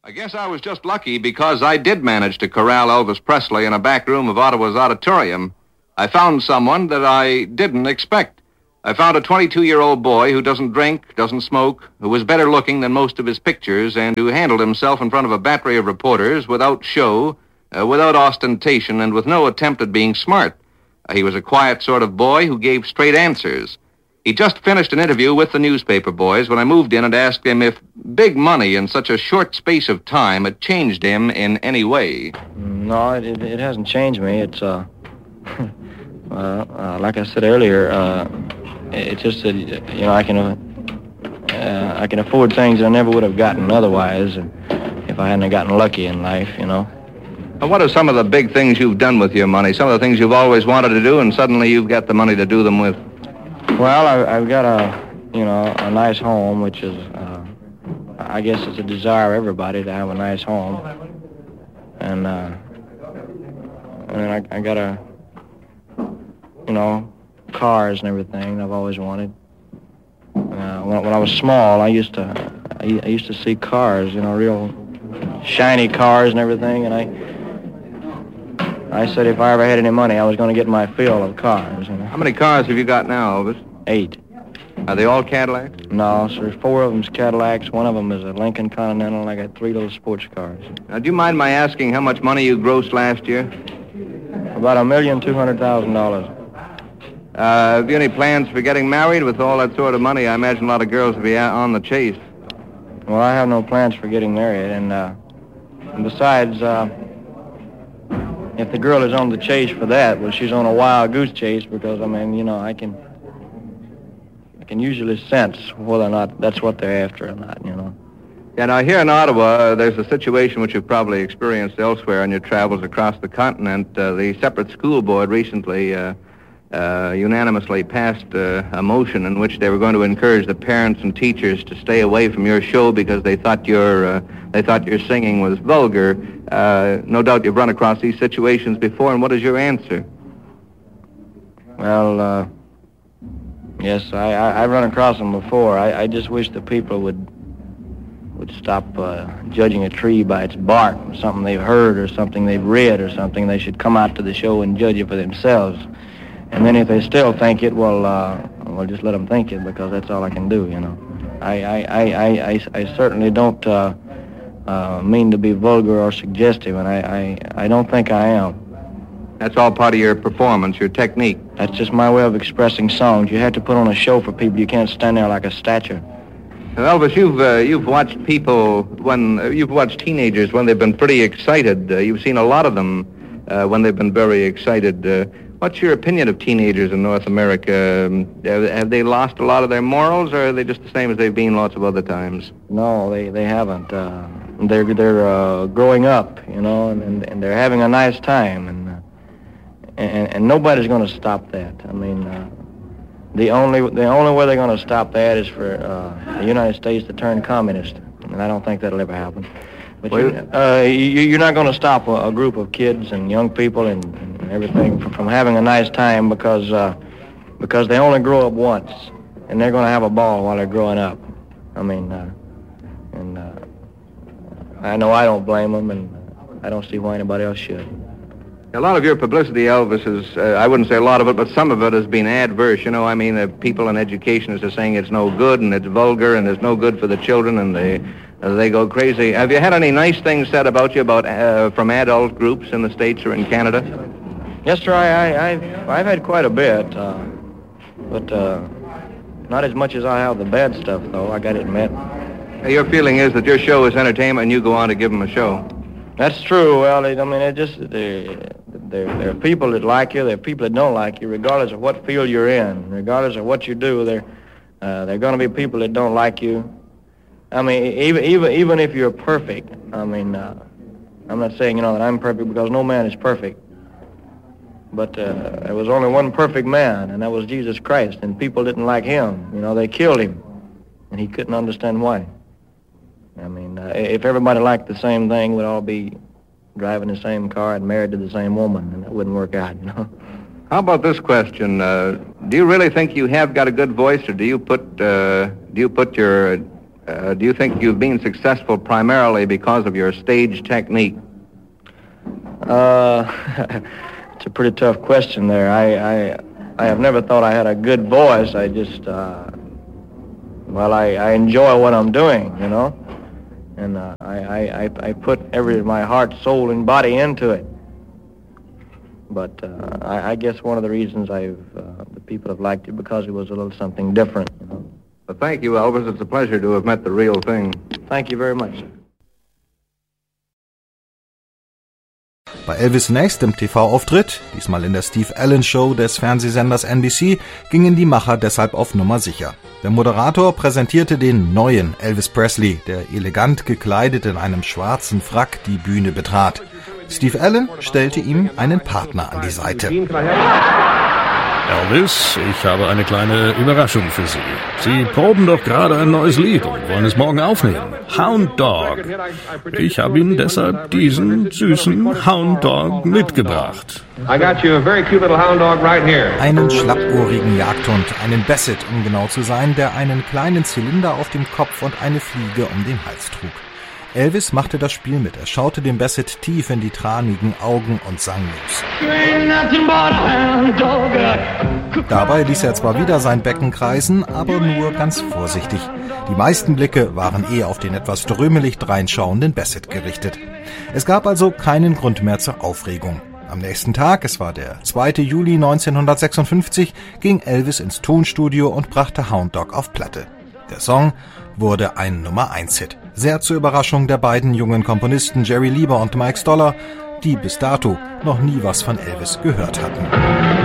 I guess I was just lucky because I did manage to corral Elvis Presley in a back room of Ottawa's auditorium. I found someone that I didn't expect. I found a 22-year-old boy who doesn't drink, doesn't smoke, who was better looking than most of his pictures, and who handled himself in front of a battery of reporters without show, without ostentation, and with no attempt at being smart. He was a quiet sort of boy who gave straight answers. He just finished an interview with the newspaper boys when I moved in and asked him if big money in such a short space of time had changed him in any way. No, it hasn't changed me. It's, like I said earlier, it's just that, you know, I can afford things I never would have gotten otherwise if I hadn't gotten lucky in life, you know. Well, what are some of the big things you've done with your money? Some of the things you've always wanted to do, and suddenly you've got the money to do them with? Well, I've got a nice home, which is, I guess it's a desire of everybody to have a nice home. And I got cars and everything I've always wanted. When I was small, I used to see cars, real shiny cars and everything, and I said if I ever had any money, I was going to get my fill of cars. How many cars have you got now, Elvis? 8. Are they all Cadillacs? No, sir. 4 of them's Cadillacs. 1 of them is a Lincoln Continental, and I got 3 little sports cars. Now, do you mind my asking how much money you grossed last year? About $1,200,000. Have you any plans for getting married with all that sort of money? I imagine a lot of girls will be out on the chase. Well, I have no plans for getting married, and besides, if the girl is on the chase for that, well, she's on a wild goose chase because, I can usually sense whether or not that's what they're after or not, Yeah, now here in Ottawa, there's a situation which you've probably experienced elsewhere on your travels across the continent. The separate school board recently unanimously passed a motion in which they were going to encourage the parents and teachers to stay away from your show because they thought your singing was vulgar. No doubt you've run across these situations before, and what is your answer? Well, yes, I've run across them before. I just wish the people would stop judging a tree by its bark, something they've heard or something they've read or something. They should come out to the show and judge it for themselves. And then if they still think it, well, just let them think it because that's all I can do, I certainly don't mean to be vulgar or suggestive, and I don't think I am. That's all part of your performance, your technique. That's just my way of expressing songs. You have to put on a show for people. You can't stand there like a statue. Well, Elvis, you've watched people you've watched teenagers when they've been pretty excited. You've seen a lot of them when they've been very excited. What's your opinion of teenagers in North America? Have they lost a lot of their morals, or are they just the same as they've been lots of other times? No, they haven't. They're growing up, and they're having a nice time, and nobody's going to stop that. The only way they're going to stop that is for the United States to turn communist, and I don't think that'll ever happen. But you're not going to stop a group of kids and young people and everything from having a nice time because they only grow up once, and they're going to have a ball while they're growing up. I know I don't blame them, and I don't see why anybody else should. A lot of your publicity, Elvis, is, I wouldn't say a lot of it, but some of it has been adverse. People in education are saying it's no good and it's vulgar and it's no good for the children, and they go crazy. Have you had any nice things said about you from adult groups in the States or in Canada? Yes, sir, I've had quite a bit, but not as much as I have the bad stuff, though, I got to admit. Your feeling is that your show is entertainment and you go on to give them a show. That's true. Well, there are people that like you, there are people that don't like you, regardless of what field you're in, regardless of what you do. There are going to be people that don't like you. Even if you're perfect. I'm not saying that I'm perfect because no man is perfect. But there was only one perfect man, and that was Jesus Christ. And people didn't like him. They killed him, and he couldn't understand why. If everybody liked the same thing, we'd all be driving the same car and married to the same woman, and that wouldn't work out, How about this question? Do you really think you have got a good voice, or do you put your Do you think you've been successful primarily because of your stage technique? It's a pretty tough question there. I have never thought I had a good voice. I just, I enjoy what I'm doing, you know, and I put my heart, soul, and body into it. But I guess one of the reasons the people have liked it because it was a little something different, you know. Well, thank you, Elvis. It's a pleasure to have met the real thing. Thank you very much. Bei Elvis' nächstem TV-Auftritt, diesmal in der Steve Allen Show des Fernsehsenders NBC, gingen die Macher deshalb auf Nummer sicher. Der Moderator präsentierte den neuen Elvis Presley, der elegant gekleidet in einem schwarzen Frack die Bühne betrat. Steve Allen stellte ihm einen Partner an die Seite. Elvis, ich habe eine kleine Überraschung für Sie. Sie proben doch gerade ein neues Lied und wollen es morgen aufnehmen. Hound Dog. Ich habe Ihnen deshalb diesen süßen Hound Dog mitgebracht. Einen schlappohrigen Jagdhund, einen Basset, um genau zu sein, der einen kleinen Zylinder auf dem Kopf und eine Fliege um den Hals trug. Elvis machte das Spiel mit. Er schaute dem Basset tief in die tranigen Augen und sang los. Dabei ließ er zwar wieder sein Becken kreisen, aber nur ganz vorsichtig. Die meisten Blicke waren eher auf den etwas drömelig dreinschauenden Basset gerichtet. Es gab also keinen Grund mehr zur Aufregung. Am nächsten Tag, es war der 2. Juli 1956, ging Elvis ins Tonstudio und brachte Hound Dog auf Platte. Der Song wurde ein Nummer-1-Hit. Sehr zur Überraschung der beiden jungen Komponisten Jerry Lieber und Mike Stoller, die bis dato noch nie was von Elvis gehört hatten.